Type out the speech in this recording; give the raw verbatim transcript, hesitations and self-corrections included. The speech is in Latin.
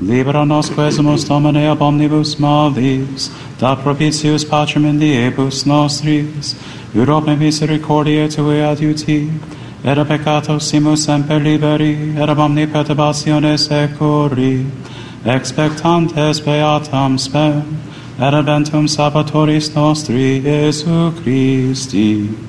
Libera nos quesumus Domine ab omnibus malis, da propitius pacem in diebus nostris, Europe misericordiae Tui adiuti, et a peccato simus semper liberi, et ab omni perturbatione securi, expectantes beatam spem, et adventum Salvatoris nostri, Iesu Christi.